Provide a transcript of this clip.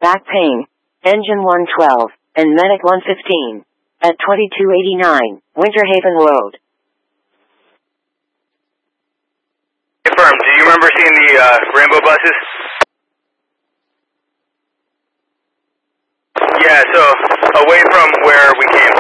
back pain, engine 112, and medic 115. At 2289, Winter Haven Road. Confirmed. Do you remember seeing the Rainbow buses? Yeah, so away from where we came